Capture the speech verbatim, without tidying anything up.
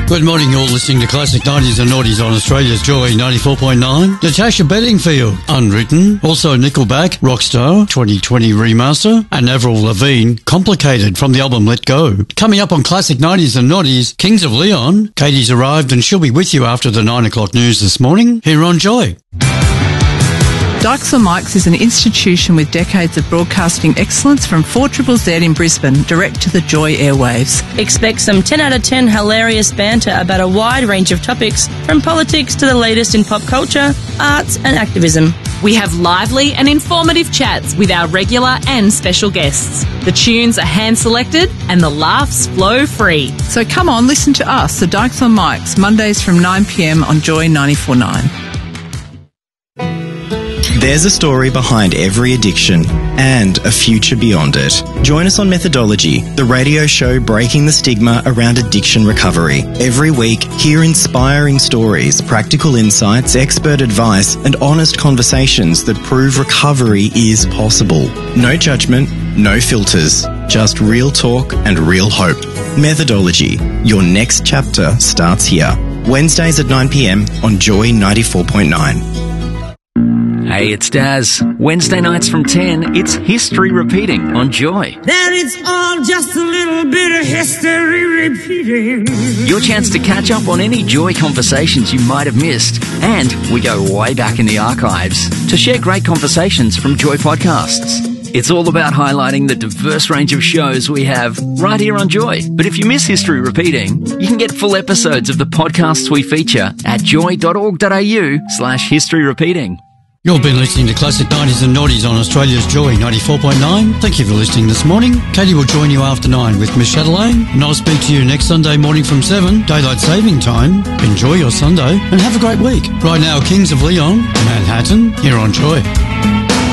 Good morning, you're listening to Classic nineties and Noughties on Australia's Joy ninety-four point nine. Natasha Bedingfield, Unwritten. Also Nickelback, Rockstar, twenty twenty remaster. And Avril Lavigne, Complicated, from the album Let Go. Coming up on Classic nineties and Noughties, Kings of Leon. Katie's arrived and she'll be with you after the nine o'clock news this morning here on Joy. Dykes on Mics is an institution with decades of broadcasting excellence from four Z Z Z in Brisbane, direct to the Joy airwaves. Expect some ten out of ten hilarious banter about a wide range of topics, from politics to the latest in pop culture, arts and activism. We have lively and informative chats with our regular and special guests. The tunes are hand-selected and the laughs flow free. So come on, listen to us, the Dykes on Mics, Mondays from nine p m on Joy ninety-four point nine. There's a story behind every addiction and a future beyond it. Join us on Methodology, the radio show breaking the stigma around addiction recovery. Every week, hear inspiring stories, practical insights, expert advice, and honest conversations that prove recovery is possible. No judgment, no filters, just real talk and real hope. Methodology, your next chapter starts here. Wednesdays at nine p m on Joy ninety-four point nine. Hey, it's Daz. Wednesday nights from ten, it's History Repeating on Joy. That it's all just a little bit of history repeating. Your chance to catch up on any Joy conversations you might have missed. And we go way back in the archives to share great conversations from Joy podcasts. It's all about highlighting the diverse range of shows we have right here on Joy. But if you miss History Repeating, you can get full episodes of the podcasts we feature at joy.org.au slash history repeating. You've been listening to Classic nineties and Noughties on Australia's Joy ninety-four point nine. Thank you for listening this morning. Katie will join you after nine with Miss Chatelaine, and I'll speak to you next Sunday morning from seven, Daylight Saving Time. Enjoy your Sunday and have a great week. Right now, Kings of Leon, Manhattan, here on Joy.